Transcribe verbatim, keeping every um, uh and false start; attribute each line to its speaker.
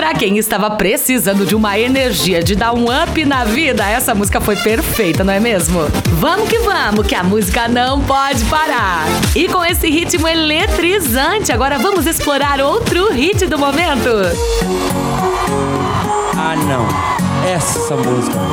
Speaker 1: Pra quem estava precisando de uma energia, de dar um up na vida, essa música foi perfeita, não é mesmo? Vamos que vamos, que a música não pode parar. E com esse ritmo eletrizante, agora vamos explorar outro hit do momento.
Speaker 2: Ah, não. Essa música